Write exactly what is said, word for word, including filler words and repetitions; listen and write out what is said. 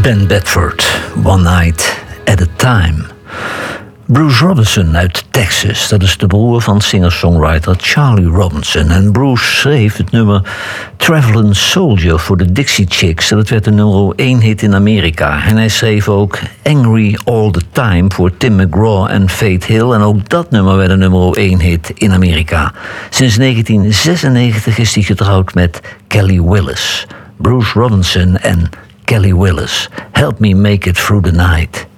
Ben Bedford, One Night at a Time. Bruce Robinson uit Texas, dat is de broer van singer-songwriter Charlie Robinson. En Bruce schreef het nummer Travelin' Soldier voor de Dixie Chicks. Dat werd de nummer één hit in Amerika. En hij schreef ook Angry All the Time voor Tim McGraw en Faith Hill. En ook dat nummer werd een nummer één hit in Amerika. Sinds negentien zesennegentig is hij getrouwd met Kelly Willis. Bruce Robinson en Kelly Willis. Help me make it through the night.